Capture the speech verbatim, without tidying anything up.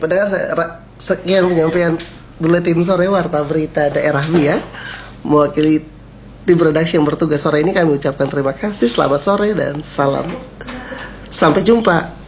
pendengar, sekian penyampaian buletin sore Warta Berita Daerah Mia. Mewakili tim redaksi yang bertugas sore ini, kami ucapkan terima kasih, selamat sore dan salam. Sampai jumpa.